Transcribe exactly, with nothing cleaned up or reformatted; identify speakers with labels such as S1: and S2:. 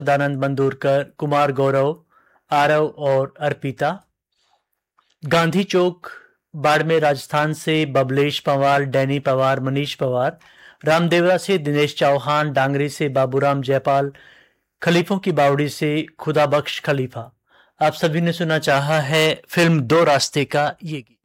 S1: दानंद मंदूरकर, कुमार गौरव, आरव और अर्पिता। गांधी चौक बाड़मेर राजस्थान से बबलेश पवार, डैनी पवार, मनीष पवार। रामदेवरा से दिनेश चौहान, डांगरी से बाबूराम जयपाल, खलीफों की बावड़ी से खुदाबख्श खलीफा। आप सभी ने सुना चाहा है फिल्म दो रास्ते का ये गीत।